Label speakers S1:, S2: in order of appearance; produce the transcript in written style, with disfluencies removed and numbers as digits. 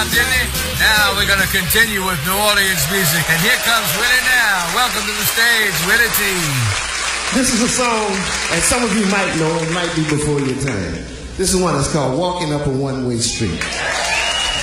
S1: out, didn't he? Now we're going to continue with New Orleans music. And here comes Willie now. Welcome to the stage, Willie T.
S2: This is a song, and some of you might know, it might be before your time. This is one that's called Walking Up a One-Way Street.